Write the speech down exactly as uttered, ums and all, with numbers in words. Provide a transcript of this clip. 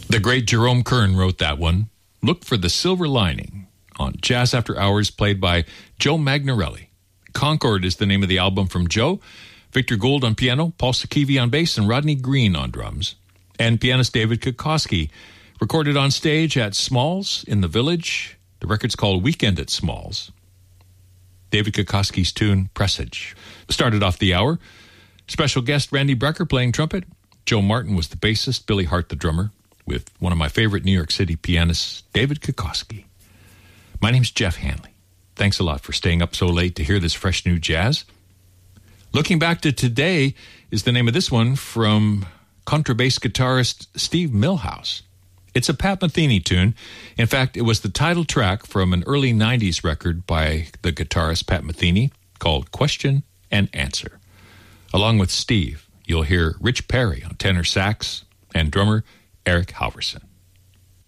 The great Jerome Kern wrote that one. Look for the Silver Lining on Jazz After Hours, played by Joe Magnarelli. Concord is the name of the album from Joe. Victor Gould on piano, Paul Sakivi on bass, and Rodney Green on drums. And pianist David Kokoski, recorded on stage at Smalls in the Village. The record's called Weekend at Smalls. David Kokoski's tune, Presage, started off the hour. Special guest Randy Brecker playing trumpet. Joe Martin was the bassist, Billy Hart the drummer, with one of my favorite New York City pianists, David Kokoski. My name's Jeff Hanley. Thanks a lot for staying up so late to hear this fresh new jazz. Looking Back to Today is the name of this one from contrabass guitarist Steve Milhouse. It's a Pat Metheny tune. In fact, it was the title track from an early nineties record by the guitarist Pat Metheny called Question and Answer. Along with Steve, you'll hear Rich Perry on tenor sax and drummer Eric Halverson.